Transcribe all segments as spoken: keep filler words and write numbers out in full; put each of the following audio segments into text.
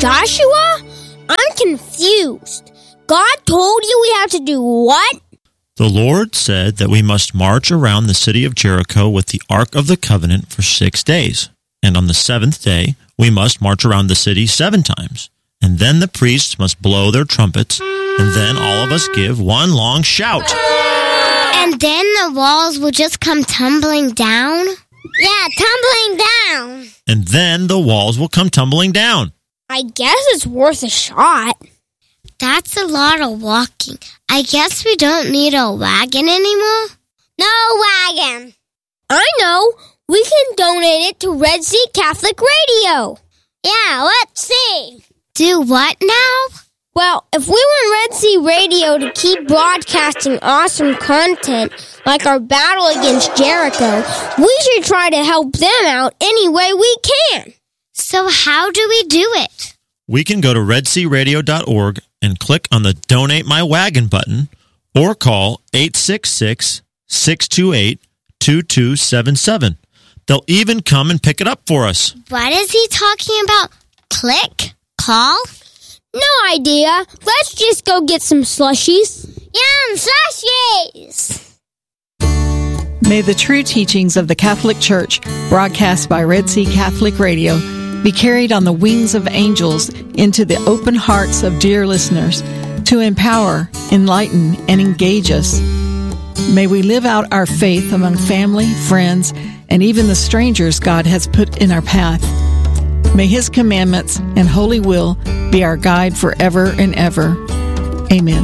Joshua, I'm confused. God told you we have to do what? The Lord said that we must march around the city of Jericho with the Ark of the Covenant for six days. And on the seventh day, we must march around the city seven times. And then the priests must blow their trumpets, and then all of us give one long shout. And then the walls will just come tumbling down? Yeah, tumbling down. And then the walls will come tumbling down. I guess it's worth a shot. That's a lot of walking. I guess we don't need a wagon anymore? No wagon. I know. We can donate it to Red Sea Catholic Radio. Yeah, let's see. Do what now? Well, if we want Red Sea Radio to keep broadcasting awesome content like our battle against Jericho, we should try to help them out any way we can. So how do we do it? We can go to red sea radio dot org and click on the Donate My Wagon button, or call eight six six, six two eight, two two seven seven. They'll even come and pick it up for us. What is he talking about? Click? Call? No idea. Let's just go get some slushies. Yum, slushies! May the true teachings of the Catholic Church, broadcast by Red Sea Catholic Radio, be carried on the wings of angels into the open hearts of dear listeners to empower, enlighten, and engage us. May we live out our faith among family, friends, and even the strangers God has put in our path. May His commandments and holy will be our guide forever and ever. Amen.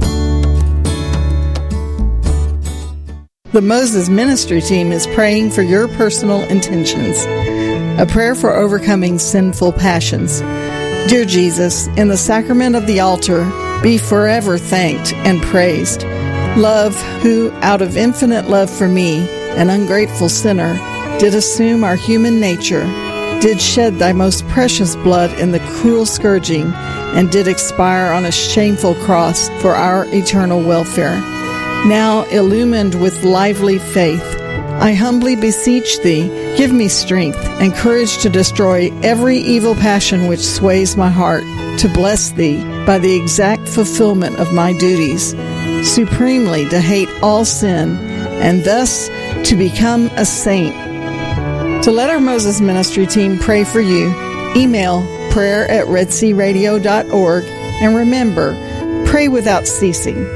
The Moses Ministry Team is praying for your personal intentions. A prayer for overcoming sinful passions. Dear Jesus, in the sacrament of the altar, be forever thanked and praised. Love, who, out of infinite love for me, an ungrateful sinner, did assume our human nature, did shed thy most precious blood in the cruel scourging, and did expire on a shameful cross for our eternal welfare. Now, illumined with lively faith, I humbly beseech thee, give me strength and courage to destroy every evil passion which sways my heart, to bless thee by the exact fulfillment of my duties, supremely to hate all sin, and thus to become a saint. To let our Moses Ministry Team pray for you, email prayer at red sea radio dot org, and remember, pray without ceasing.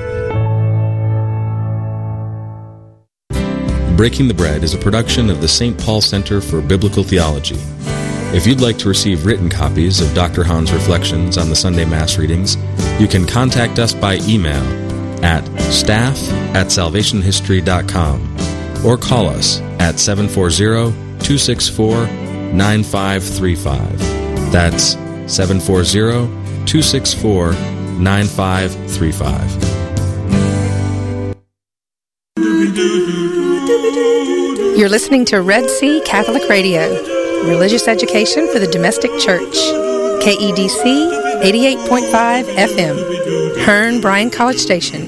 Breaking the Bread is a production of the Saint Paul Center for Biblical Theology. If you'd like to receive written copies of Doctor Hahn's reflections on the Sunday Mass readings, you can contact us by email at staff at salvation history dot com or call us at seven four zero, two six four, nine five three five. That's seven four zero, two six four, nine five three five. You're listening to Red Sea Catholic Radio, religious education for the domestic church. K E D C eighty-eight point five F M, Hearn, Bryan College Station.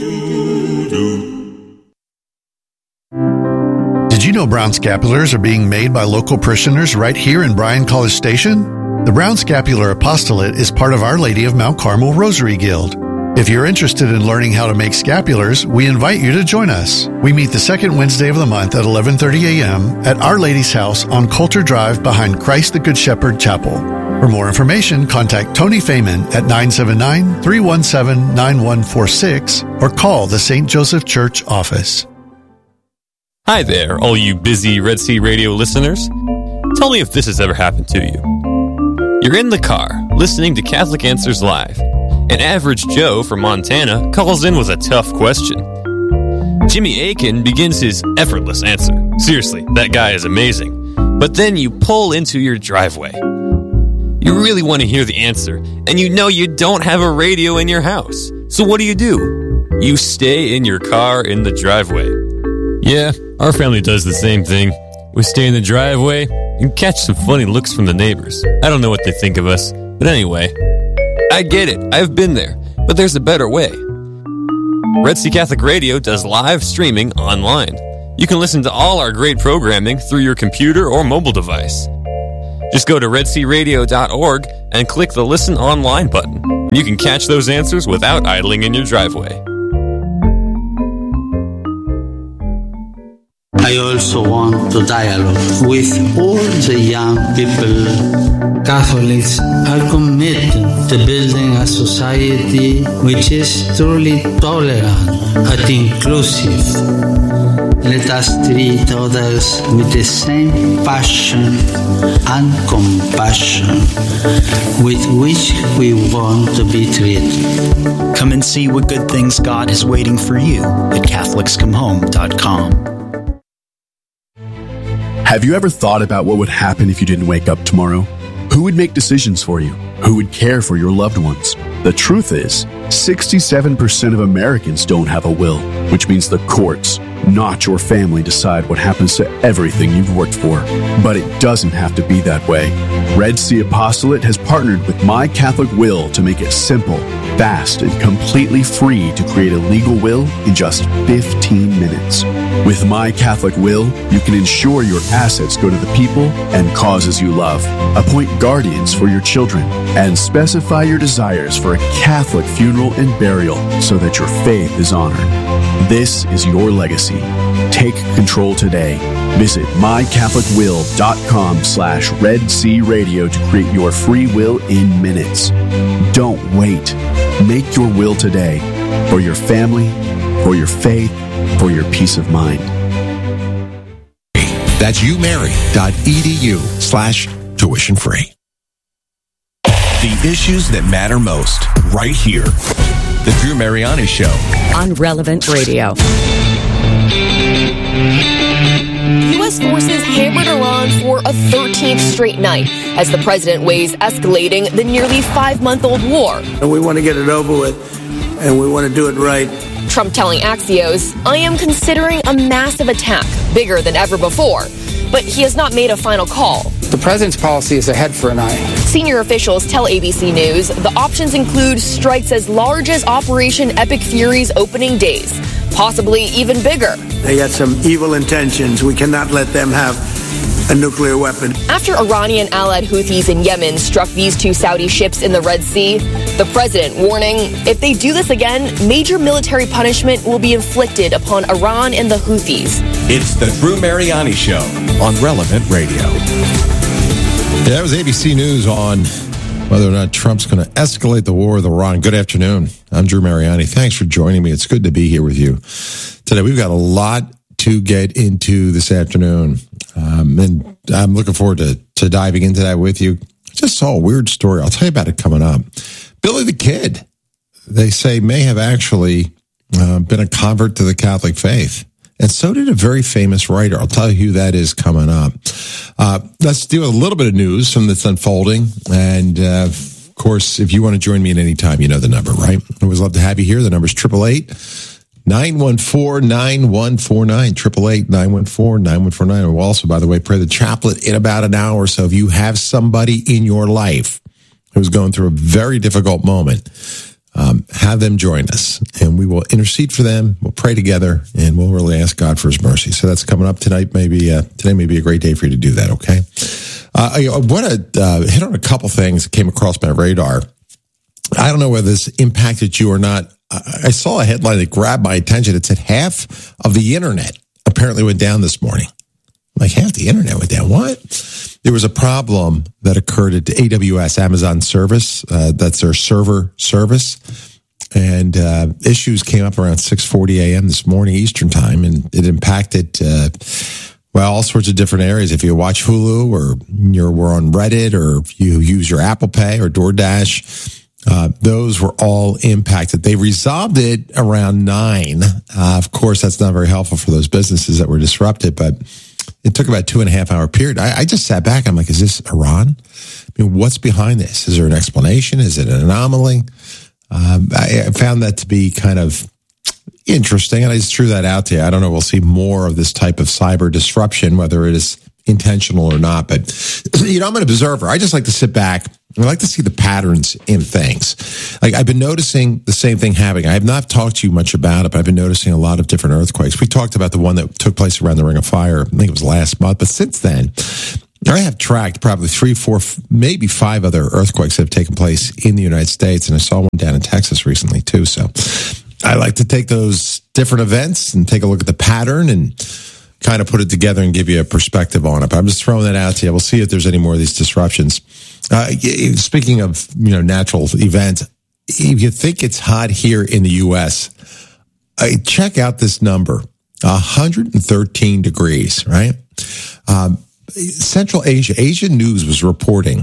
Did you know brown scapulars are being made by local parishioners right here in Bryan College Station? The Brown Scapular Apostolate is part of Our Lady of Mount Carmel Rosary Guild. If you're interested in learning how to make scapulars, we invite you to join us. We meet the second Wednesday of the month at eleven thirty a.m. at Our Lady's house on Coulter Drive behind Christ the Good Shepherd Chapel. For more information, contact Tony Fayman at nine seven nine, three one seven, nine one four six or call the Saint Joseph Church office. Hi there, all you busy Red Sea Radio listeners. Tell me if this has ever happened to you. You're in the car, listening to Catholic Answers Live. An average Joe from Montana calls in with a tough question. Jimmy Aiken begins his effortless answer. Seriously, that guy is amazing. But then you pull into your driveway. You really want to hear the answer, and you know you don't have a radio in your house. So what do you do? You stay in your car in the driveway. Yeah, our family does the same thing. We stay in the driveway and catch some funny looks from the neighbors. I don't know what they think of us, but anyway, I get it. I've been there, but there's a better way. Red Sea Catholic Radio does live streaming online. You can listen to all our great programming through your computer or mobile device. Just go to red sea radio dot org and click the Listen Online button. You can catch those answers without idling in your driveway. I also want to dialogue with all the young people. Catholics are committed to building a society which is truly tolerant and inclusive. Let us treat others with the same passion and compassion with which we want to be treated. Come and see what good things God is waiting for you at Catholics Come Home dot com. Have you ever thought about what would happen if you didn't wake up tomorrow? Who would make decisions for you? Who would care for your loved ones? The truth is, sixty-seven percent of Americans don't have a will, which means the courts, not your family, decide what happens to everything you've worked for. But it doesn't have to be that way. Red Sea Apostolate has partnered with My Catholic Will to make it simple, fast, and completely free to create a legal will in just fifteen minutes. With My Catholic Will, you can ensure your assets go to the people and causes you love, appoint guardians for your children, and specify your desires for a Catholic funeral and burial so that your faith is honored. This is your legacy. Take control today. Visit my catholic will dot com slash Red Sea Radio to create your free will in minutes. Don't wait. Make your will today for your family, for your faith, for your peace of mind. That's umary.edu slash tuition free. The issues that matter most, right here. The Drew Mariani Show on Relevant Radio. U S forces hammered Iran for a thirteenth straight night as the president weighs escalating the nearly five-month-old war. And we want to get it over with, and we want to do it right. Trump telling Axios, I am considering a massive attack, bigger than ever before. But he has not made a final call. The president's policy is ahead for an eye. Senior officials tell A B C News the options include strikes as large as Operation Epic Fury's opening days, possibly even bigger. They got some evil intentions. We cannot let them have a nuclear weapon. After Iranian allied Houthis in Yemen struck these two Saudi ships in the Red Sea, the president warning if they do this again, major military punishment will be inflicted upon Iran and the Houthis. It's the Drew Mariani Show on Relevant Radio. Yeah, that was A B C News on whether or not Trump's going to escalate the war with Iran. Good afternoon. I'm Drew Mariani. Thanks for joining me. It's good to be here with you today. We've got a lot to get into this afternoon, um, and I'm looking forward to, to diving into that with you. I just saw a weird story. I'll tell you about it coming up. Billy the Kid, they say, may have actually uh, been a convert to the Catholic faith. And so did a very famous writer. I'll tell you who that is coming up. Uh, let's do a little bit of news from that's unfolding. And, uh, of course, if you want to join me at any time, you know the number, right? I always love to have you here. The number is eight eight eight, nine one four, nine one four nine, eight eight eight, nine one four, nine one four nine. And we'll also, by the way, pray the chaplet in about an hour. So if you have somebody in your life who's going through a very difficult moment, Um, have them join us, and we will intercede for them. We'll pray together, and we'll really ask God for His mercy. So that's coming up tonight. Maybe uh, today may be a great day for you to do that. Okay. Uh, I, I want to uh, hit on a couple things that came across my radar. I don't know whether this impacted you or not. I saw a headline that grabbed my attention. It said half of the internet apparently went down this morning. Like half the internet went down. What? There was a problem that occurred at A W S, Amazon service. Uh, that's their server service. And uh, issues came up around six forty a.m. this morning, Eastern time, and it impacted, uh, well, all sorts of different areas. If you watch Hulu or you were on Reddit or if you use your Apple Pay or DoorDash, uh, those were all impacted. They resolved it around nine. Uh, of course, that's not very helpful for those businesses that were disrupted, but it took about a two and a half hour period. I, I just sat back. I'm like, is this Iran? I mean, what's behind this? Is there an explanation? Is it an anomaly? Um, I, I found that to be kind of interesting, and I just threw that out there. I don't know. We'll see more of this type of cyber disruption, whether it is intentional or not. But, you know, I'm an observer. I just like to sit back. I like to see the patterns in things. Like I've been noticing the same thing happening. I have not talked to you much about it, but I've been noticing a lot of different earthquakes. We talked about the one that took place around the Ring of Fire. I think it was last month. But since then, I have tracked probably three, four, maybe five other earthquakes that have taken place in the United States, and I saw one down in Texas recently too. So I like to take those different events and take a look at the pattern and kind of put it together and give you a perspective on it. But I'm just throwing that out to you. We'll see if there's any more of these disruptions. Uh, speaking of, you know, natural events, if you think it's hot here in the U S, uh, check out this number, one hundred thirteen degrees, right? Um, Central Asia, Asia News was reporting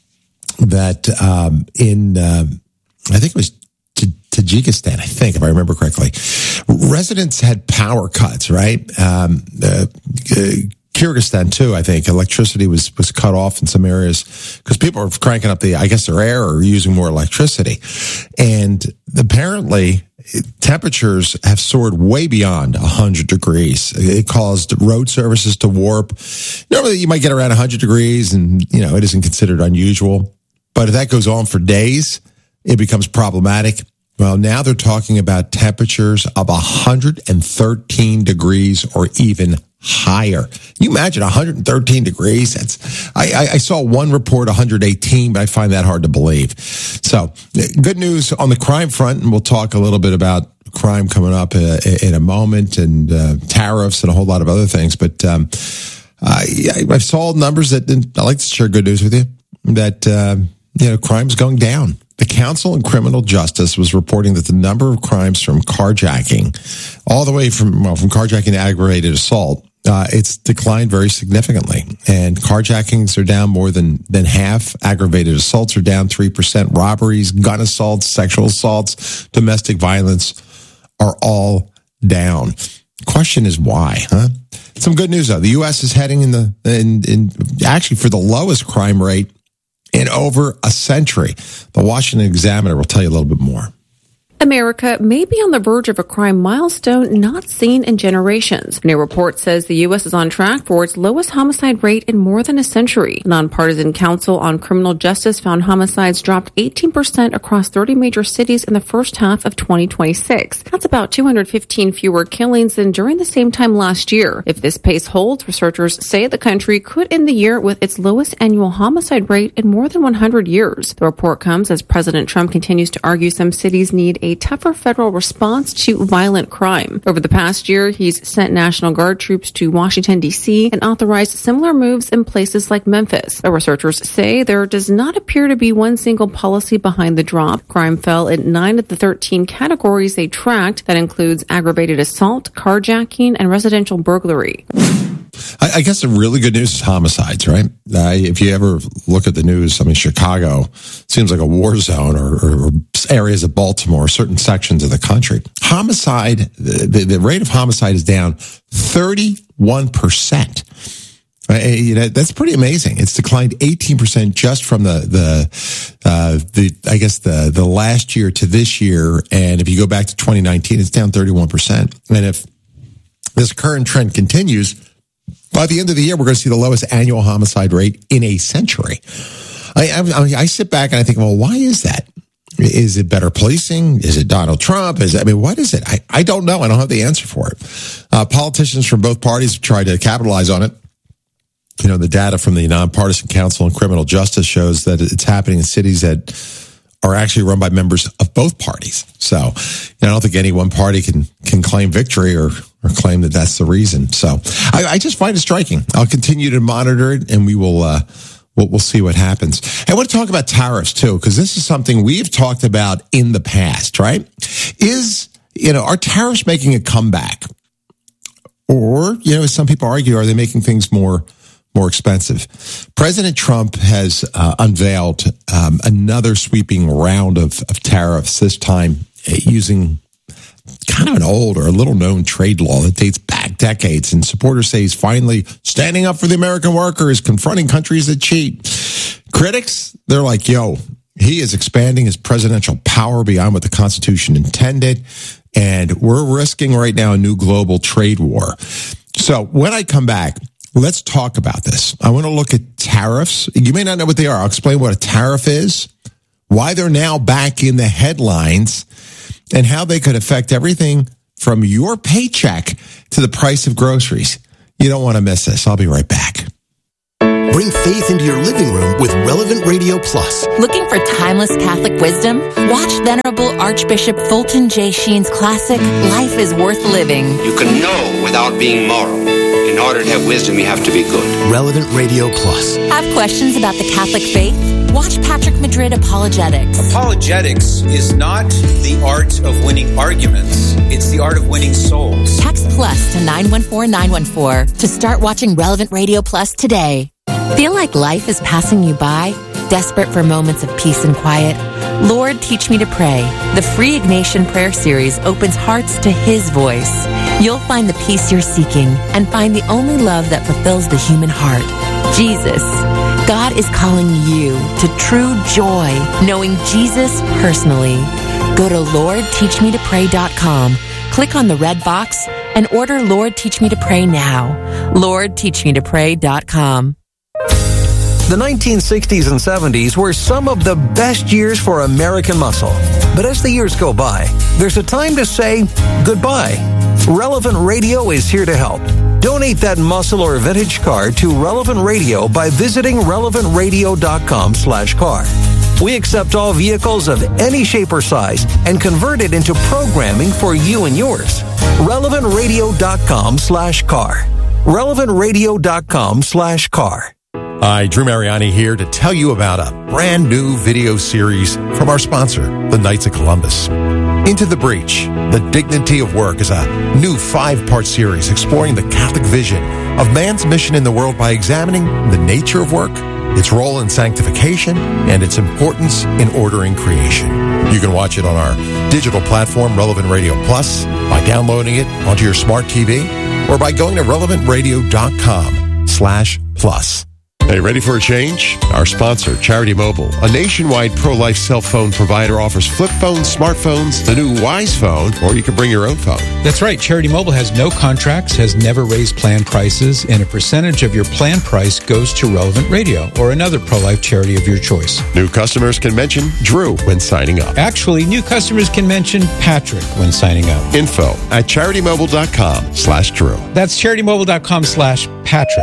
that um, in, uh, I think it was T- Tajikistan, I think, if I remember correctly, residents had power cuts, right? Um, uh, Kyrgyzstan, too, I think. Electricity was, was cut off in some areas because people are cranking up the, I guess, their air or using more electricity. And apparently, temperatures have soared way beyond one hundred degrees. It caused road services to warp. Normally, you might get around one hundred degrees and, you know, it isn't considered unusual. But if that goes on for days, it becomes problematic. Well, now they're talking about temperatures of one hundred thirteen degrees or even higher. Can you imagine one hundred thirteen degrees? That's I, I, I saw one report one hundred eighteen, but I find that hard to believe. So good news on the crime front, and we'll talk a little bit about crime coming up in, in a moment, and uh, tariffs and a whole lot of other things. But um, I, I saw numbers that, and I like to share good news with you, that uh, you know, crime's going down. The Council on Criminal Justice was reporting that the number of crimes from carjacking, all the way from, well, from carjacking to aggravated assault, uh, it's declined very significantly. And carjackings are down more than, than half. Aggravated assaults are down three percent. Robberies, gun assaults, sexual assaults, domestic violence are all down. Question is why, huh? Some good news, though. The U S is heading in the, in, in actually for the lowest crime rate in over a century. The Washington Examiner will tell you a little bit more. America may be on the verge of a crime milestone not seen in generations. A new report says the U S is on track for its lowest homicide rate in more than a century. The Nonpartisan Council on Criminal Justice found homicides dropped eighteen percent across thirty major cities in the first half of twenty twenty-six. That's about two hundred fifteen fewer killings than during the same time last year. If this pace holds, researchers say the country could end the year with its lowest annual homicide rate in more than one hundred years. The report comes as President Trump continues to argue some cities need a tougher federal response to violent crime. Over the past year, he's sent National Guard troops to Washington, D C and authorized similar moves in places like Memphis. The researchers say there does not appear to be one single policy behind the drop. Crime fell in nine of the thirteen categories they tracked. That includes aggravated assault, carjacking, and residential burglary. I, I guess the really good news is homicides, right? Uh, if you ever look at the news, I mean, Chicago seems like a war zone, or, or, or areas of Baltimore, certain sections of the country. Homicide, the, the, the rate of homicide is down thirty-one percent. Uh, you know, that's pretty amazing. It's declined eighteen percent just from the, the, uh, the, I guess the, the last year to this year. And if you go back to twenty nineteen, it's down thirty-one percent. And if this current trend continues, by the end of the year, we're going to see the lowest annual homicide rate in a century. I, I, I sit back and I think, well, why is that? Is it better policing? Is it Donald Trump? Is I mean, what is it? I, I don't know. I don't have the answer for it. Uh, politicians from both parties have tried to capitalize on it. You know, the data from the Nonpartisan Council on Criminal Justice shows that it's happening in cities that are actually run by members of both parties. So, you know, I don't think any one party can can claim victory or or claim that that's the reason. So, I, I just find it striking. I'll continue to monitor it, and we will uh, we'll, we'll see what happens. I want to talk about tariffs too, because this is something we've talked about in the past. Right? Is you know, are tariffs making a comeback, or you know, as some people argue, are they making things more more expensive? President Trump has uh, unveiled um, another sweeping round of, of tariffs, this time uh, using kind of an old or a little known trade law that dates back decades. And supporters say he's finally standing up for the American worker, is confronting countries that cheat. Critics, they're like, yo, he is expanding his presidential power beyond what the Constitution intended. And we're risking right now a new global trade war. So when I come back, let's talk about this. I want to look at tariffs. You may not know what they are. I'll explain what a tariff is, why they're now back in the headlines, and how they could affect everything from your paycheck to the price of groceries. You don't want to miss this. I'll be right back. Bring faith into your living room with Relevant Radio Plus. Looking for timeless Catholic wisdom? Watch Venerable Archbishop Fulton J. Sheen's classic, Life is Worth Living. You can know without being moral. In order to have wisdom, you have to be good. Relevant Radio Plus. Have questions about the Catholic faith? Watch Patrick Madrid Apologetics. Apologetics is not the art of winning arguments. It's the art of winning souls. Text plus to nine one four nine one four to start watching Relevant Radio Plus today. Feel like life is passing you by? Desperate for moments of peace and quiet? Lord, Teach Me to Pray. The free Ignatian prayer series opens hearts to His voice. You'll find the peace you're seeking and find the only love that fulfills the human heart. Jesus. God is calling you to true joy, knowing Jesus personally. Go to Lord Teach Me to Pray dot com, click on the red box, and order Lord Teach Me to Pray now. Lord Teach Me to Pray dot com. The nineteen sixties and seventies were some of the best years for American muscle. But as the years go by, there's a time to say goodbye. Relevant Radio is here to help. Donate that muscle or vintage car to Relevant Radio by visiting relevant radio dot com slash car. We accept all vehicles of any shape or size and convert it into programming for you and yours. relevant radio dot com slash car. relevant radio dot com slash car. Hi, Drew Mariani here to tell you about a brand new video series from our sponsor, the Knights of Columbus. Into the Breach, The Dignity of Work is a new five-part series exploring the Catholic vision of man's mission in the world by examining the nature of work, its role in sanctification, and its importance in ordering creation. You can watch it on our digital platform, Relevant Radio Plus, by downloading it onto your smart T V, or by going to relevant radio dot com slash plus. Hey, ready for a change? Our sponsor, Charity Mobile, a nationwide pro-life cell phone provider, offers flip phones, smartphones, the new Wise Phone, or you can bring your own phone. That's right. Charity Mobile has no contracts, has never raised plan prices, and a percentage of your plan price goes to Relevant Radio or another pro-life charity of your choice. New customers can mention Drew when signing up. Actually, new customers can mention Patrick when signing up. Info at charity mobile dot com slash Drew. That's charity mobile dot com slash Patrick.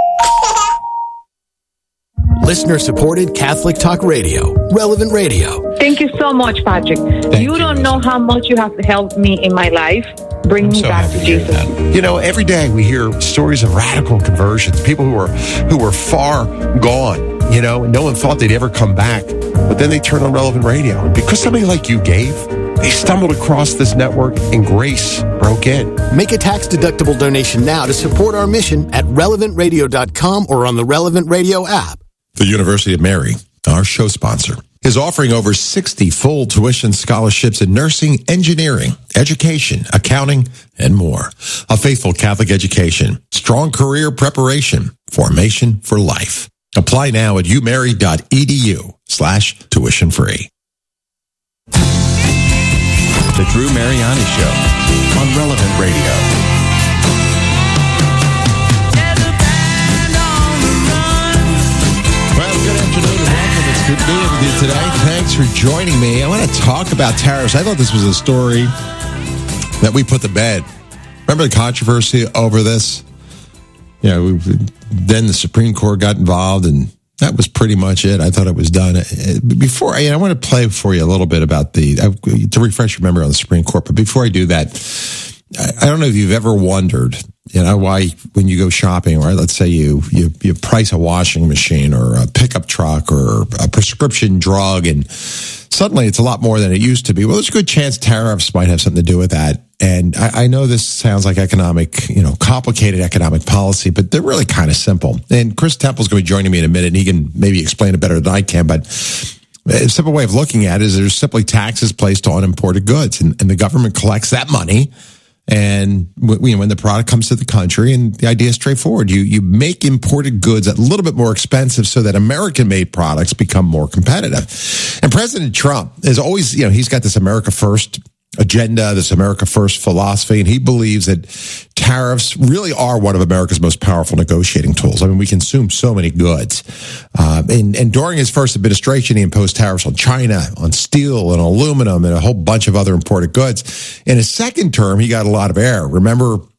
Listener-supported Catholic Talk Radio, Relevant Radio. Thank you so much, Patrick. Thank you you. don't know how much you have helped me in my life. Bring I'm me so back to Jesus. You know, every day we hear stories of radical conversions, people who were who were far gone, you know, and no one thought they'd ever come back. But then they turn on Relevant Radio. And because somebody like you gave, they stumbled across this network and grace broke in. Make a tax-deductible donation now to support our mission at relevant radio dot com or on the Relevant Radio app. The University of Mary, our show sponsor, is offering over sixty full tuition scholarships in nursing, engineering, education, accounting, and more. A faithful Catholic education, strong career preparation, formation for life. Apply now at umary dot e d u slash tuition free. The Drew Mariani Show on Relevant Radio. Good being with you today. Thanks for joining me. I want to talk about tariffs. I thought this was a story that we put to bed. Remember the controversy over this? You know, we, then the Supreme Court got involved, and that was pretty much it. I thought it was done. Before, I, I want to play for you a little bit about the, to refresh your memory on the Supreme Court. But before I do that, I, I don't know if you've ever wondered, you know, why when you go shopping, or let's say you, you, you price a washing machine or a pickup truck or a prescription drug, and suddenly it's a lot more than it used to be. Well, there's a good chance tariffs might have something to do with that. And I, I know this sounds like economic, you know, complicated economic policy, but they're really kind of simple. And Chris Temple's going to be joining me in a minute, and he can maybe explain it better than I can. But a simple way of looking at it is there's simply taxes placed on imported goods, and, and the government collects that money. And when the product comes to the country, and the idea is straightforward, you you make imported goods a little bit more expensive so that American-made products become more competitive. And President Trump is always, you know, he's got this America First agenda, this America First philosophy, and he believes that tariffs really are one of America's most powerful negotiating tools. I mean, we consume so many goods. Uh, and, and during his first administration, he imposed tariffs on China, on steel and aluminum and a whole bunch of other imported goods. In his second term, he got a lot of air. Remember,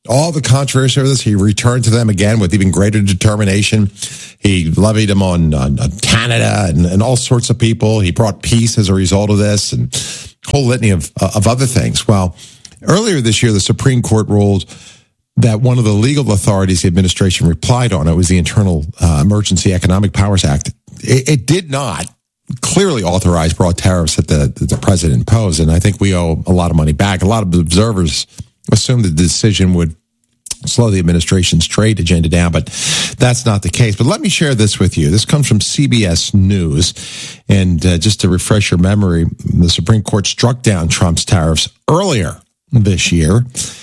all the controversy over this, he returned to them again with even greater determination. He levied them on, on, on Canada and, and all sorts of people. He brought peace as a result of this and a whole litany of, of other things. Well, earlier this year, the Supreme Court ruled that one of the legal authorities the administration replied on, it was the Internal uh, Emergency Economic Powers Act. It, it did not clearly authorize broad tariffs that the, that the president imposed, and I think we owe a lot of money back. A lot of observers assumed the decision would slow the administration's trade agenda down, but that's not the case. But let me share this with you. This comes from C B S News, and uh, just to refresh your memory, the Supreme Court struck down Trump's tariffs earlier this year.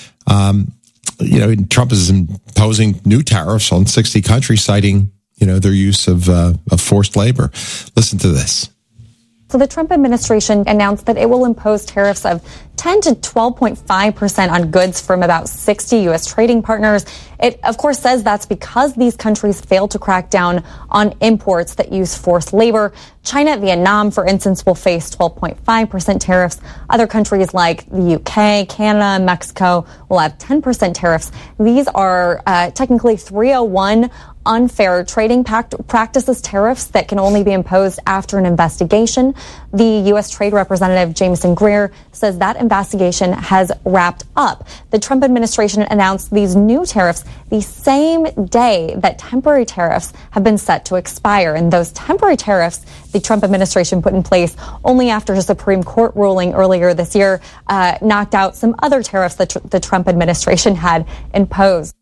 Um, you know, Trump is imposing new tariffs on sixty countries, citing, you know, their use of, uh, of forced labor. Listen to this. So the Trump administration announced that it will impose tariffs of ten to twelve point five percent on goods from about sixty U S trading partners. It, of course, says that's because these countries failed to crack down on imports that use forced labor. China, Vietnam, for instance, will face twelve point five percent tariffs. Other countries like the U K, Canada, Mexico will have ten percent tariffs. These are uh, technically three oh one unfair trading practices tariffs that can only be imposed after an investigation. The U S Trade Representative Jameson Greer says that investigation has wrapped up. The Trump administration announced these new tariffs the same day that temporary tariffs have been set to expire. And those temporary tariffs the Trump administration put in place only after a Supreme Court ruling earlier this year uh, knocked out some other tariffs that tr- the Trump administration had imposed.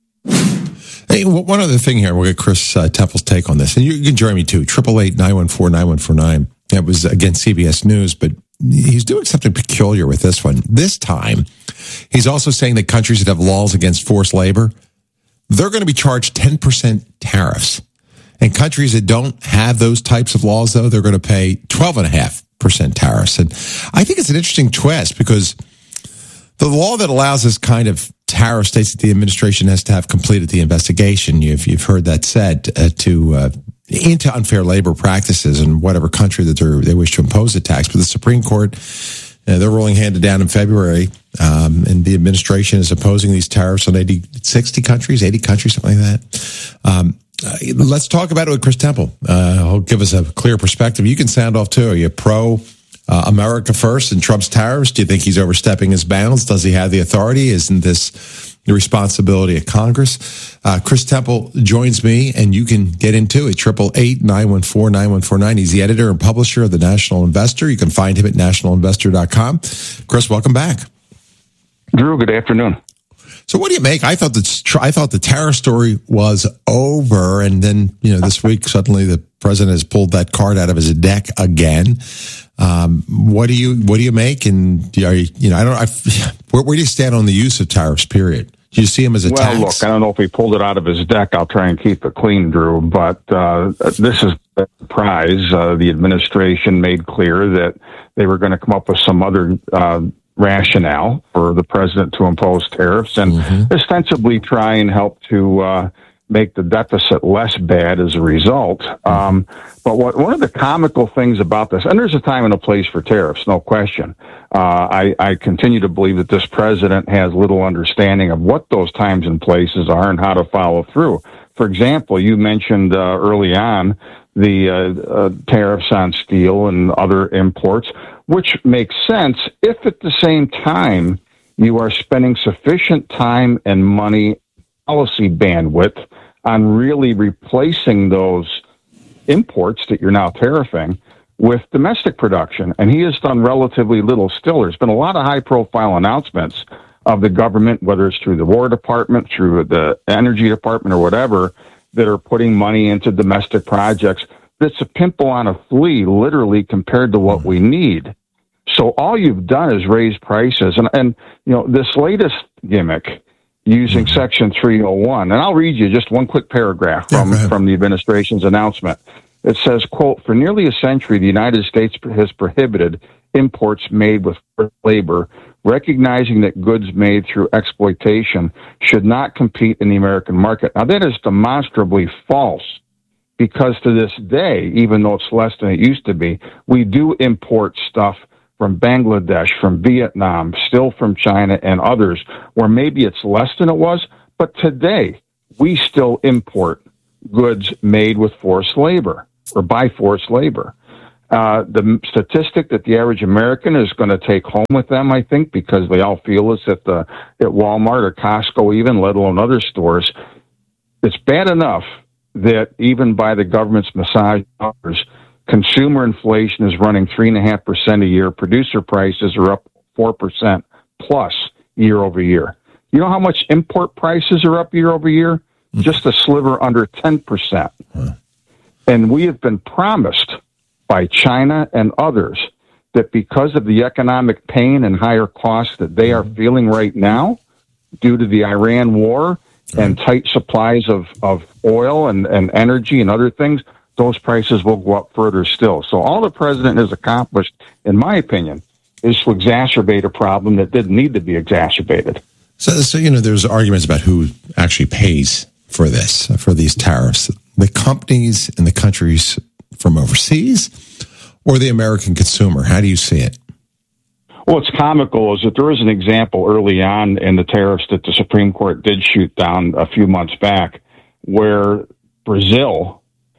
Hey, one other thing here. We'll get Chris uh, Temple's take on this. And you can join me too. eight eight eight, nine one four, nine one four nine. That was, again, C B S News, but he's doing something peculiar with this one. This time, he's also saying that countries that have laws against forced labor, they're going to be charged ten percent tariffs. And countries that don't have those types of laws, though, they're going to pay twelve point five percent tariffs. And I think it's an interesting twist because the law that allows this kind of tariff states that the administration has to have completed the investigation. You've, you've heard that said uh, to uh, into unfair labor practices in whatever country that they wish to impose the tax. But the Supreme Court, uh, they're ruling handed down in February, um, and the administration is opposing these tariffs on eighty, sixty countries, eighty countries, something like that. Um, uh, let's talk about it with Chris Temple. Uh, he'll give us a clear perspective. You can sound off too. Are you pro Uh, America first and Trump's tariffs? Do you think he's overstepping his bounds? Does he have the authority? Isn't this the responsibility of Congress? Uh, Chris Temple joins me, and you can get into it. eight eight eight, nine one four, nine one four nine. He's the editor and publisher of the National Investor. You can find him at national investor dot com. Chris, welcome back. Drew, good afternoon. So what do you make? I thought the I thought the tariff story was over, and then, you know, this week suddenly the president has pulled that card out of his deck again. Um, what do you what do you make? And are you, you know, I don't. I, where, where do you stand on the use of tariffs? Period. Do you see them as a well, tax? Well, look, I don't know if he pulled it out of his deck. I'll try and keep it clean, Drew. But uh, this is a surprise. Uh, the administration made clear that they were going to come up with some other uh, rationale for the president to impose tariffs and mm-hmm. ostensibly try and help to uh, make the deficit less bad as a result. Um, but what, one of the comical things about this, and there's a time and a place for tariffs, no question. Uh, I, I continue to believe that this president has little understanding of what those times and places are and how to follow through. For example, you mentioned uh, early on the uh, uh, tariffs on steel and other imports, which makes sense if at the same time you are spending sufficient time and money, policy bandwidth on really replacing those imports that you're now tariffing with domestic production. And he has done relatively little still. There's been a lot of high-profile announcements of the government, whether it's through the War Department, through the Energy Department, or whatever, that are putting money into domestic projects. That's a pimple on a flea, literally, compared to what we need. So all you've done is raise prices. And, and you know, this latest gimmick using mm-hmm. Section three oh one, and I'll read you just one quick paragraph from, yeah, from the administration's announcement. It says, quote, "For nearly a century, the United States has prohibited imports made with forced labor, recognizing that goods made through exploitation should not compete in the American market." Now, that is demonstrably false, because to this day, even though it's less than it used to be, we do import stuff from Bangladesh, from Vietnam, still from China and others, where maybe it's less than it was. But today, we still import goods made with forced labor or by forced labor. Uh, the statistic that the average American is going to take home with them, I think, because they all feel this at the at Walmart or Costco even, let alone other stores, it's bad enough that even by the government's massage numbers, consumer inflation is running three and a half percent a year. Producer prices are up four percent plus year over year. You know how much import prices are up year over year? Mm-hmm. Just a sliver under ten percent. Mm-hmm. And we have been promised by China and others that because of the economic pain and higher costs that they are feeling right now due to the Iran war and tight supplies of, of oil and, and energy and other things, those prices will go up further still. So all the president has accomplished, in my opinion, is to exacerbate a problem that didn't need to be exacerbated. So, so you know, there's arguments about who actually pays for this, for these tariffs. The companies in the countries from overseas or the American consumer? How do you see it? Well, it's comical is that there is an example early on in the tariffs that the Supreme Court did shoot down a few months back where Brazil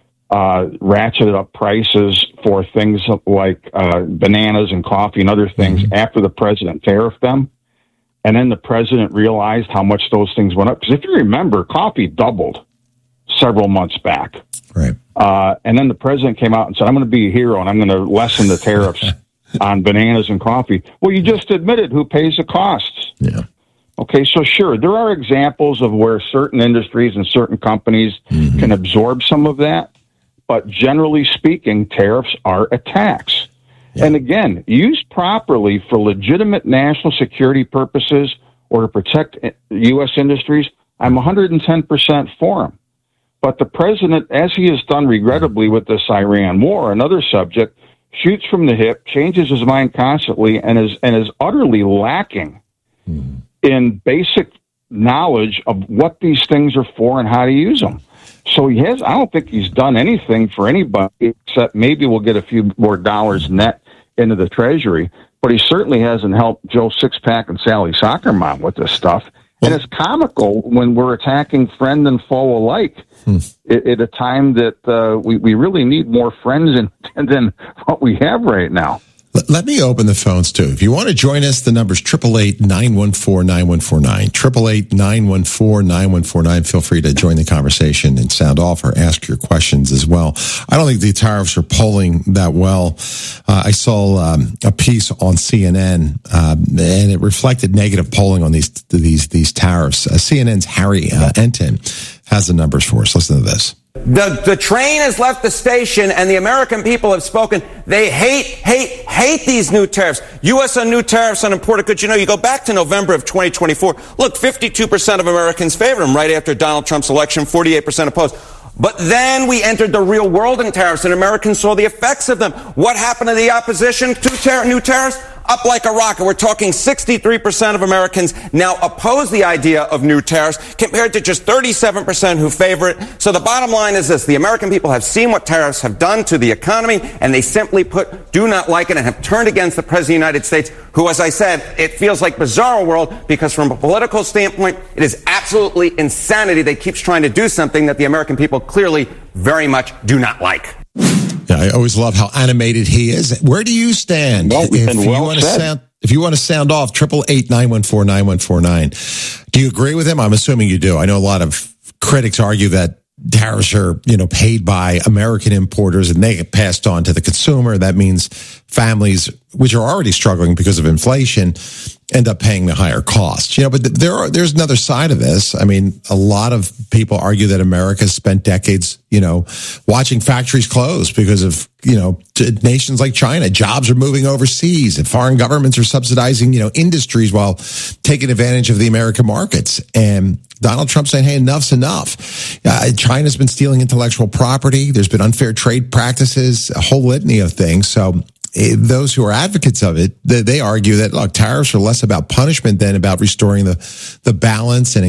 uh, ratcheted up prices for things like uh, bananas and coffee and other things mm-hmm. after the president tariffed them. And then the president realized how much those things went up. Because if you remember, coffee doubled several months back. Right. Uh, and then the president came out and said, I'm going to be a hero and I'm going to lessen the tariffs on bananas and coffee. Well, you just admitted who pays the costs. Yeah. Okay, so sure, there are examples of where certain industries and certain companies mm-hmm. can absorb some of that. But generally speaking, tariffs are a tax. Yeah. And again, used properly for legitimate national security purposes or to protect U S industries, I'm one hundred ten percent for them. But the president, as he has done regrettably with this Iran war, another subject, shoots from the hip, changes his mind constantly, and is and is utterly lacking mm. in basic knowledge of what these things are for and how to use them. So he has. I don't think he's done anything for anybody except maybe we'll get a few more dollars net into the Treasury. But he certainly hasn't helped Joe Sixpack and Sally Soccer Mom with this stuff. And it's comical when we're attacking friend and foe alike hmm. at, at a time that uh, we, we really need more friends in, than what we have right now. Let, let me open the phones, too. If you want to join us, the number's eight eight eight, nine one four, nine one four nine. eight eight eight, nine one four, nine one four nine. Feel free to join the conversation and sound off or ask your questions as well. I don't think the tariffs are polling that well. Uh, I saw um, a piece on C N N, uh, and it reflected negative polling on these these these tariffs. Uh, C N N's Harry uh, Enton has the numbers for us. Listen to this. The, the train has left the station and the American people have spoken. They hate, hate, hate these new tariffs. U S on new tariffs on imported goods. You know, you go back to November of twenty twenty-four. Look, fifty-two percent of Americans favored them right after Donald Trump's election, forty-eight percent opposed. But then we entered the real world in tariffs and Americans saw the effects of them. What happened to the opposition to tar- new tariffs? Up like a rocket. We're talking sixty-three percent of Americans now oppose the idea of new tariffs compared to just thirty-seven percent who favor it. So the bottom line is this. The American people have seen what tariffs have done to the economy, and they simply put, do not like it and have turned against the President of the United States, who, as I said, it feels like bizarro world because from a political standpoint, it is absolutely insanity that he keeps trying to do something that the American people clearly very much do not like. Yeah, I always love how animated he is. Where do you stand? Well, if, well you want to sound, if you want to sound off, eight eight eight, nine one four, nine one four nine. Do you agree with him? I'm assuming you do. I know a lot of critics argue that tariffs are, you know, paid by American importers and they get passed on to the consumer. That means families, which are already struggling because of inflation, end up paying the higher costs. You know, but there are, there's another side of this. I mean, a lot of people argue that America spent decades, you know, watching factories close because of, you know, nations like China. Jobs are moving overseas and foreign governments are subsidizing, you know, industries while taking advantage of the American markets. And Donald Trump saying, hey, enough's enough. Uh, China's been stealing intellectual property. There's been unfair trade practices, a whole litany of things. So those who are advocates of it, they argue that, look, tariffs are less about punishment than about restoring the, the balance and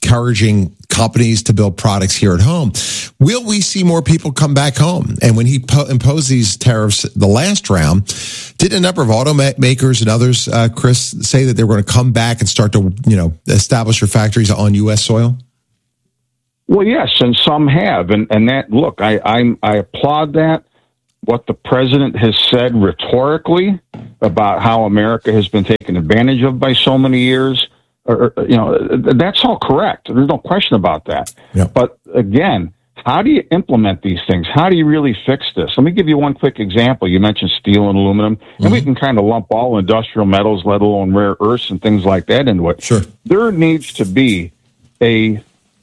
encouraging companies to build products here at home. Will we see more people come back home? And when he po- imposed these tariffs the last round, did a number of automakers and others, uh, Chris, say that they were going to come back and start to, you know, establish their factories on U S soil? Well, yes, and some have. And, and that, look, I, I, I applaud that. What the president has said rhetorically about how America has been taken advantage of by so many years, or, you know, that's all correct. There's no question about that. Yep. But again, how do you implement these things? How do you really fix this? Let me give you one quick example. You mentioned steel and aluminum, mm-hmm. and we can kind of lump all industrial metals, let alone rare earths and things like that into it. Sure. There needs to be a,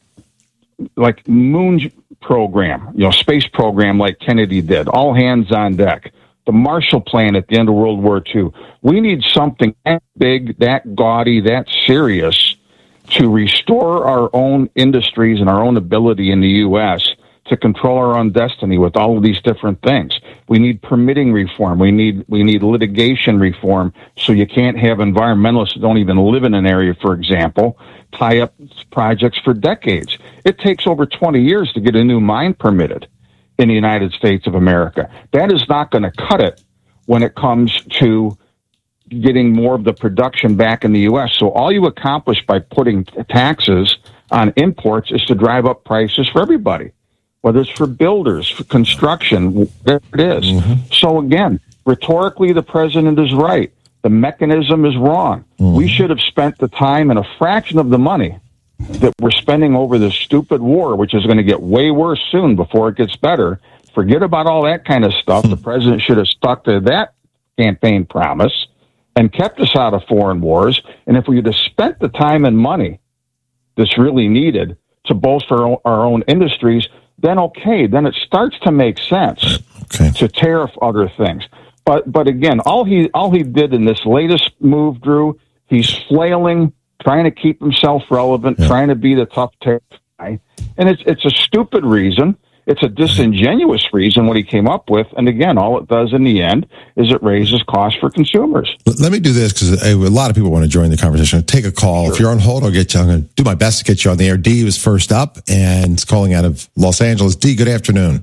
like, moon program, you know, space program like Kennedy did, all hands on deck. The Marshall Plan at the end of World War Two. We need something that big, that gaudy, that serious to restore our own industries and our own ability in the U S to control our own destiny with all of these different things. We need permitting reform. We need we need litigation reform, so you can't have environmentalists who don't even live in an area, for example, tie up projects for decades. It takes over twenty years to get a new mine permitted in the United States of America. That is not going to cut it when it comes to getting more of the production back in the U S. So all you accomplish by putting taxes on imports is to drive up prices for everybody, whether it's for builders, for construction, there it is. Mm-hmm. So again, rhetorically, the president is right. The mechanism is wrong. Mm-hmm. We should have spent the time and a fraction of the money that we're spending over this stupid war, which is going to get way worse soon before it gets better. Forget about all that kind of stuff. The president should have stuck to that campaign promise and kept us out of foreign wars. And if we had spent the time and money that's really needed to bolster our own, our own industries, then okay, then it starts to make sense okay. to tariff other things. But but again, all he all he did in this latest move, Drew, he's flailing, trying to keep himself relevant, yeah. trying to be the tough tariff guy. And it's it's a stupid reason. It's a disingenuous reason what he came up with. And again, all it does in the end is it raises costs for consumers. Let me do this because a lot of people want to join the conversation. Take a call. Sure. If you're on hold, I'll get you. I'm going to do my best to get you on the air. D was first up and it's calling out of Los Angeles. D, good afternoon.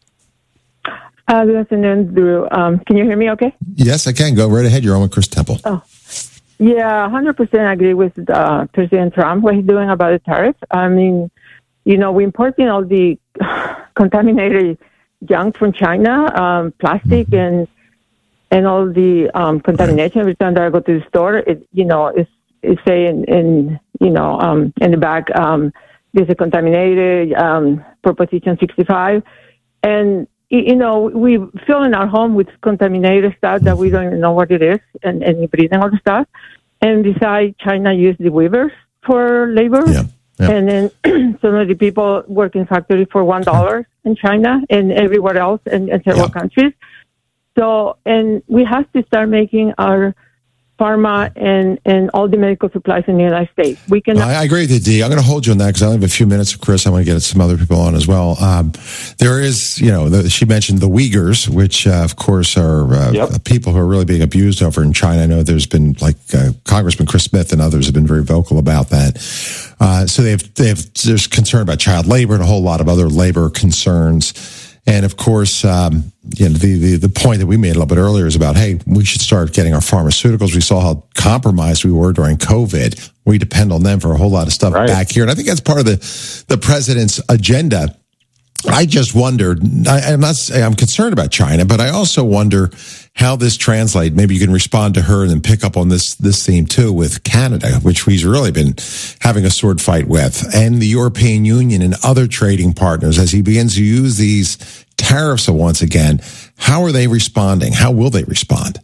Uh, good afternoon, Drew. Um, can you hear me okay? Yes, I can. Go right ahead. You're on with Chris Temple. Oh, yeah, one hundred percent agree with uh, President Trump, what he's doing about the tariff. I mean, you know, we're importing all the contaminated junk from China, um, plastic mm-hmm. and and all the um, contamination. Every time that I go to the store, it you know it's it's saying in you know um, in the back um, there's a contaminated um, proposition sixty-five, and you know we fill in our home with contaminated stuff that we don't even know what it is, and and breathing all the stuff, and besides, China used the weavers for labor. Yeah. Yep. And then some of the people work in factories for one dollar in China and everywhere else in, in several yep. countries. So, and we have to start making our pharma and, and all the medical supplies in the United States. We can. I, I agree with you, Dee. I'm going to hold you on that because I only have a few minutes. Chris, I want to get some other people on as well. Um, there is, you know, the, she mentioned the Uyghurs, which uh, of course are uh, yep. people who are really being abused over in China. I know there's been like uh, Congressman Chris Smith and others have been very vocal about that. Uh, so they have, they have, there's concern about child labor and a whole lot of other labor concerns. And of course, um, you know, the, the, the point that we made a little bit earlier is about, hey, we should start getting our pharmaceuticals. We saw how compromised we were during COVID. We depend on them for a whole lot of stuff right. back here. And I think that's part of the, the president's agenda. I just wondered, I, I'm not, I'm concerned about China, but I also wonder how this translates. Maybe you can respond to her and then pick up on this, this theme too with Canada, which we've really been having a sword fight with, and the European Union and other trading partners as he begins to use these tariffs once again. How are they responding? How will they respond?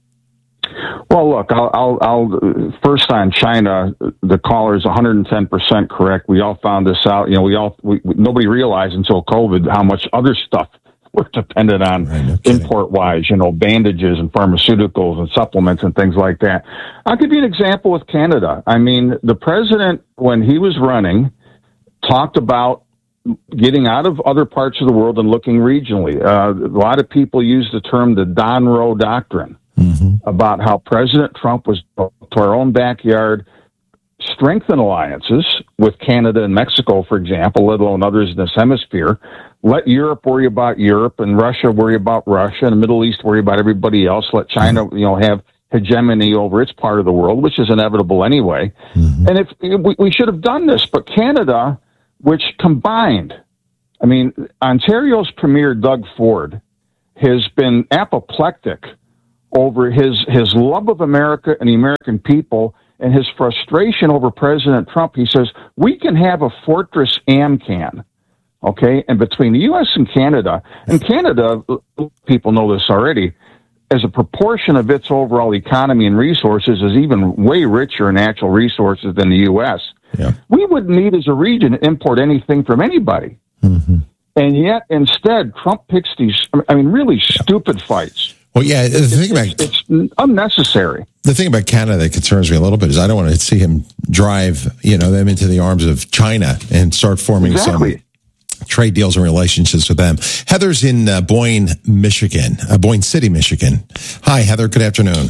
Well, look, I'll, I'll, I'll first on China, the caller is one hundred ten percent correct. We all found this out. You know, we all, we, nobody realized until COVID how much other stuff we're dependent on right, no import wise, you know, bandages and pharmaceuticals and supplements and things like that. I'll give you an example with Canada. I mean, the president, when he was running, talked about getting out of other parts of the world and looking regionally. Uh, a lot of people use the term the Don Rowe Doctrine. Mm-hmm. About how President Trump was to our own backyard, strengthen alliances with Canada and Mexico, for example, let alone others in this hemisphere. Let Europe worry about Europe, and Russia worry about Russia, and the Middle East worry about everybody else. Let China, you know, have hegemony over its part of the world, which is inevitable anyway. Mm-hmm. And if we, we should have done this, but Canada, which combined, I mean, Ontario's Premier Doug Ford has been apoplectic over his his love of America and the American people and his frustration over President Trump. He says, we can have a fortress AMCAN, okay? And between the U S and Canada, and Canada, people know this already, as a proportion of its overall economy and resources, is even way richer in natural resources than the U S. Yeah. We wouldn't need as a region to import anything from anybody. Mm-hmm. And yet, instead, Trump picks these, I mean, really stupid fights. Well, yeah, the it's, thing about it's, it's unnecessary. The thing about Canada that concerns me a little bit is I don't want to see him drive, you know, them into the arms of China and start forming exactly. some trade deals and relationships with them. Heather's in uh, Boyne, Michigan, uh, Boyne City, Michigan. Hi, Heather. Good afternoon.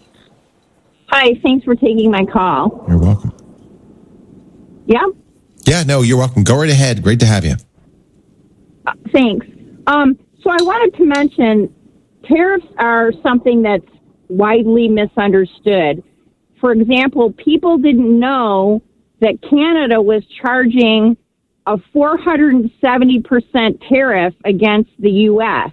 Hi. Thanks for taking my call. You're welcome. Yeah. Yeah. No, you're welcome. Go right ahead. Great to have you. Uh, thanks. Um, so I wanted to mention tariffs are something that's widely misunderstood. For example, people didn't know that Canada was charging a four hundred seventy percent tariff against the U S.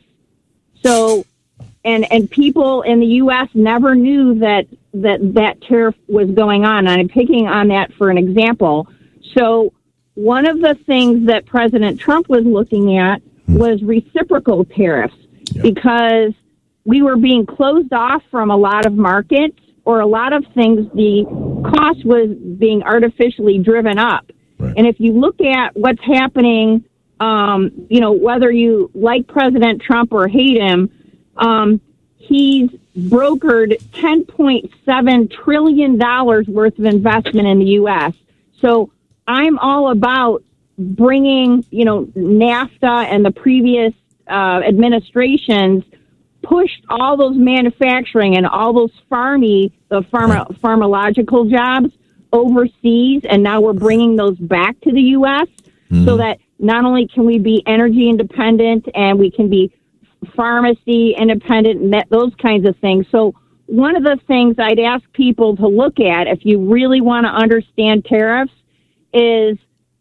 So, and and people in the U S never knew that that, that tariff was going on. And I'm picking on that for an example. So one of the things that President Trump was looking at was reciprocal tariffs, yeah. because we were being closed off from a lot of markets, or a lot of things, the cost was being artificially driven up. Right. And if you look at what's happening, um, you know, whether you like President Trump or hate him, um, he's brokered ten point seven trillion dollars worth of investment in the U S. So I'm all about bringing, you know, NAFTA and the previous uh, administrations pushed all those manufacturing and all those farmy, the pharma, pharmacological jobs overseas, and now we're bringing those back to the U S. Mm-hmm. So that not only can we be energy independent and we can be pharmacy independent, those kinds of things. So one of the things I'd ask people to look at, if you really want to understand tariffs, is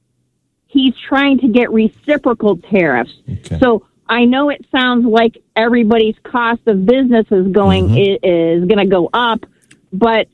he's trying to get reciprocal tariffs. Okay. So I know it sounds like everybody's cost of business is going mm-hmm. is, is going to go up, but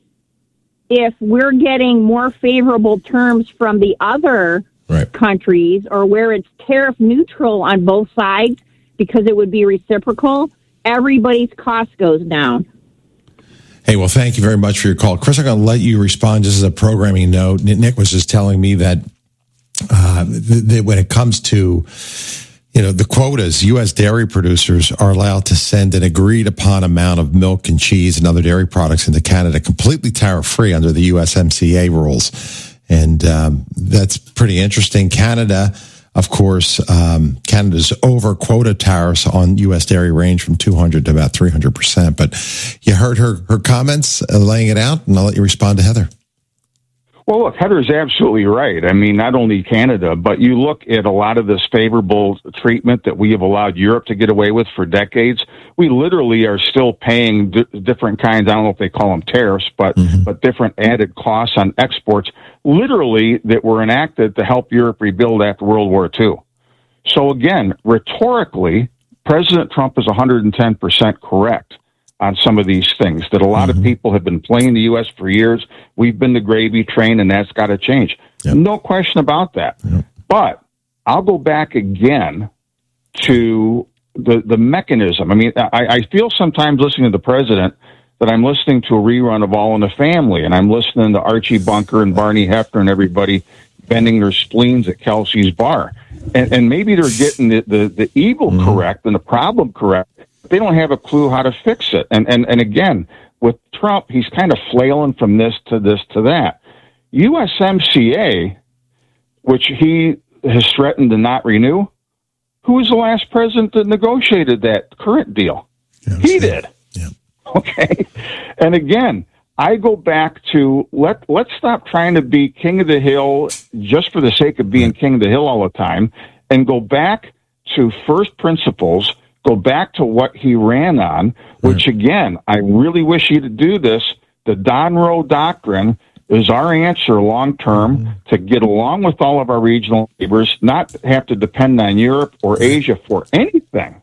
if we're getting more favorable terms from the other right. countries, or where it's tariff neutral on both sides because it would be reciprocal, everybody's cost goes down. Hey, well, thank you very much for your call. Chris, I'm going to let you respond just as a programming note. Nick was just telling me that, uh, th- that when it comes to, you know, the quotas, U S dairy producers are allowed to send an agreed upon amount of milk and cheese and other dairy products into Canada completely tariff-free under the U S M C A rules. And um, that's pretty interesting. Canada, of course, um, Canada's over quota tariffs on U S dairy range from two hundred to about three hundred percent. But you heard her, her comments, uh, laying it out, and I'll let you respond to Heather. Well, look, Heather's absolutely right. I mean, not only Canada, but you look at a lot of this favorable treatment that we have allowed Europe to get away with for decades. We literally are still paying d- different kinds, I don't know if they call them tariffs, but, mm-hmm. but different added costs on exports, literally that were enacted to help Europe rebuild after World War Two. So again, rhetorically, President Trump is one hundred ten percent correct on some of these things, that a lot mm-hmm. of people have been playing the U S for years. We've been the gravy train, and that's got to change. Yep. No question about that. Yep. But I'll go back again to the, the mechanism. I mean, I, I feel sometimes listening to the president that I'm listening to a rerun of All in the Family, and I'm listening to Archie Bunker and Barney Hefner and everybody bending their spleens at Kelsey's bar. And, and maybe they're getting the, the, the evil mm-hmm. correct and the problem correct. They don't have a clue how to fix it. And, and, and again, with Trump, he's kind of flailing from this to this to that. U S M C A, which he has threatened to not renew, who was the last president that negotiated that current deal? Yeah, he did. Yeah. Okay. And again, I go back to let let's stop trying to be king of the hill just for the sake of being king of the hill all the time, and go back to first principles. Go back to what he ran on, which again, I really wish he'd do this. The Donroe Doctrine is our answer long term to get along with all of our regional neighbors, not have to depend on Europe or Asia for anything.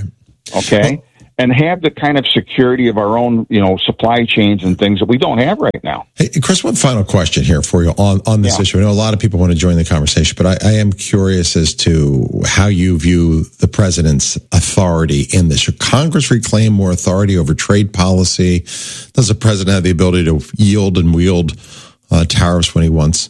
Okay? And have the kind of security of our own, you know, supply chains and things that we don't have right now. Hey, Chris, one final question here for you on, on this yeah. issue. I know a lot of people want to join the conversation, but I, I am curious as to how you view the president's authority in this. Should Congress reclaim more authority over trade policy? Does the president have the ability to yield and wield uh, tariffs when he wants?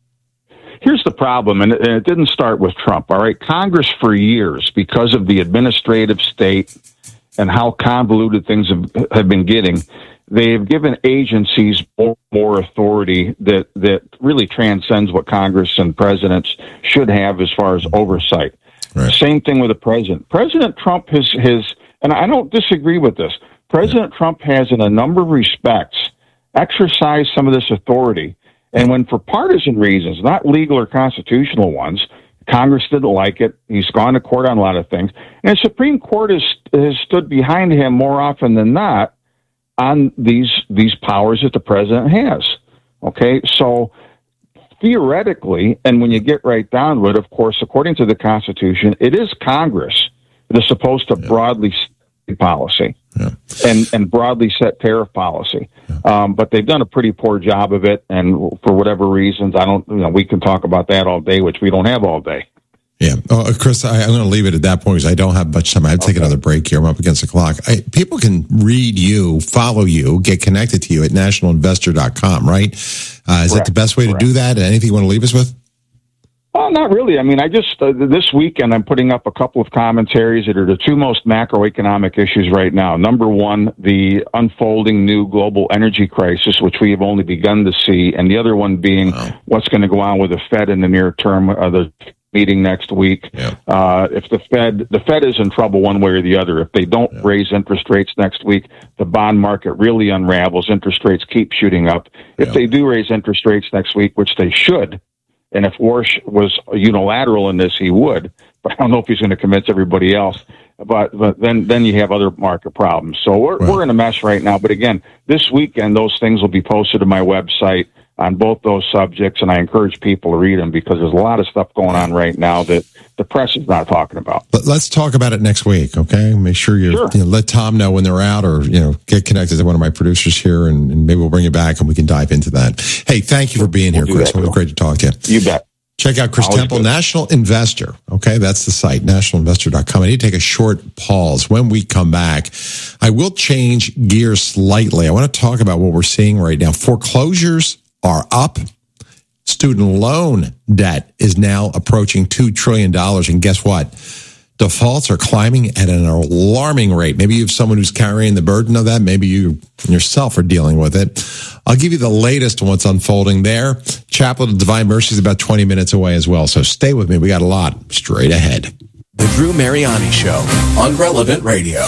Here's the problem, and it, and it didn't start with Trump, all right? Congress for years, because of the administrative state and how convoluted things have, have been getting, they have given agencies more, more authority that, that really transcends what Congress and presidents should have as far as oversight. Right. Same thing with the president. President Trump has, has, and I don't disagree with this, President yeah. Trump has, in a number of respects, exercised some of this authority. And when for partisan reasons, not legal or constitutional ones, Congress didn't like it. He's gone to court on a lot of things. And the Supreme Court has, has stood behind him more often than not on these these powers that the president has. Okay? So theoretically, and when you get right down to it, of course, according to the Constitution, it is Congress that is supposed to yeah. broadly set policy yeah. and, and broadly set tariff policy. Yeah. Um, but they've done a pretty poor job of it, and for whatever reasons, I don't, you know, we can talk about that all day, which we don't have all day. Yeah. Oh, Chris, I, I'm going to leave it at that point because I don't have much time. I have to okay. take another break here. I'm up against the clock. I, people can read you, follow you, get connected to you at national investor dot com, right? Uh, is that the best way Correct. to do that? Anything you want to leave us with? Well, not really. I mean, I just, uh, this weekend, I'm putting up a couple of commentaries that are the two most macroeconomic issues right now. Number one, the unfolding new global energy crisis, which we have only begun to see. And the other one being wow. what's going to go on with the Fed in the near term, uh, the meeting next week. Yeah. Uh, if the Fed, the Fed is in trouble one way or the other. If they don't yeah. raise interest rates next week, the bond market really unravels. Interest rates keep shooting up. If yeah. they do raise interest rates next week, which they should, and if Warsh was unilateral in this, he would. But I don't know if he's going to convince everybody else. But but then then you have other market problems. So we're right. we're in a mess right now. But again, this weekend those things will be posted to my website on both those subjects, and I encourage people to read them because there's a lot of stuff going on right now that the press is not talking about. But let's talk about it next week, okay? Make sure you sure. you know, let Tom know when they're out, or you know, get connected to one of my producers here, and, and maybe we'll bring you back and we can dive into that. Hey, thank you for being we'll here, Chris. It was great to talk to you. You bet. Check out Chris Temple, National Investor. Okay, that's the site, national investor dot com. I need to take a short pause. When we come back, I will change gears slightly. I want to talk about what we're seeing right now. Foreclosures are up. Student loan debt is now approaching two trillion dollars. And guess what? Defaults are climbing at an alarming rate. Maybe you have someone who's carrying the burden of that. Maybe you yourself are dealing with it. I'll give you the latest on what's unfolding there. Chapel of Divine Mercy is about twenty minutes away as well. So stay with me. We got a lot straight ahead. The Drew Mariani Show on Relevant Radio.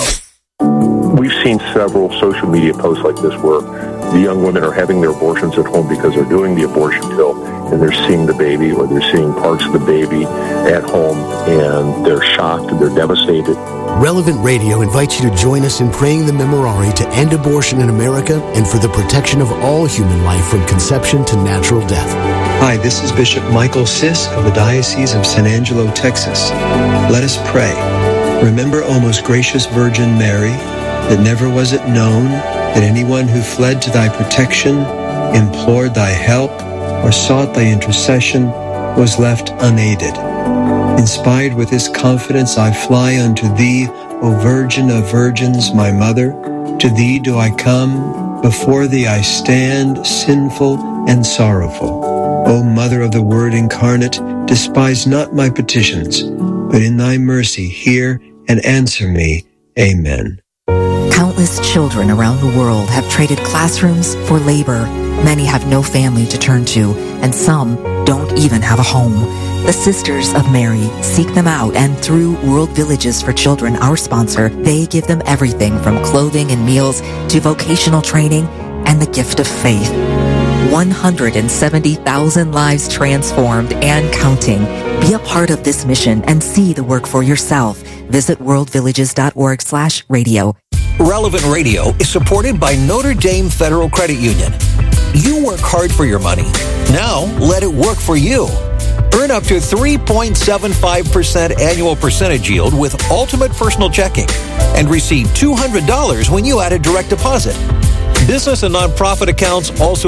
We've seen several social media posts like this where the young women are having their abortions at home because they're doing the abortion pill and they're seeing the baby, or they're seeing parts of the baby at home, and they're shocked and they're devastated. Relevant Radio invites you to join us in praying the Memorare to end abortion in America and for the protection of all human life from conception to natural death. Hi, this is Bishop Michael Sisk of the Diocese of San Angelo, Texas. Let us pray. Remember, O most gracious Virgin Mary, that never was it known that anyone who fled to thy protection, implored thy help, or sought thy intercession was left unaided. Inspired with this confidence, I fly unto thee, O Virgin of Virgins, my Mother. To thee do I come, before thee I stand, sinful and sorrowful. O Mother of the Word incarnate, despise not my petitions, but in thy mercy hear and answer me. Amen. Countless children around the world have traded classrooms for labor. Many have no family to turn to, and some don't even have a home. The Sisters of Mary seek them out, and through World Villages for Children, our sponsor, they give them everything from clothing and meals to vocational training and the gift of faith. one hundred seventy thousand lives transformed and counting. Be a part of this mission and see the work for yourself. Visit worldvillages.org slash radio. Relevant Radio is supported by Notre Dame Federal Credit Union. You work hard for your money. Now, let it work for you. Earn up to three point seven five percent annual percentage yield with Ultimate Personal Checking and receive two hundred dollars when you add a direct deposit. Business and nonprofit accounts also